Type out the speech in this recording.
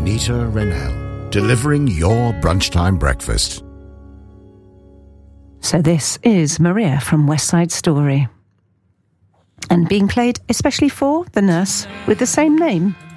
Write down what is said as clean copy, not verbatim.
Anita Rennell, delivering your brunchtime breakfast. So this is Maria from West Side Story. And being played especially for the nurse with the same name.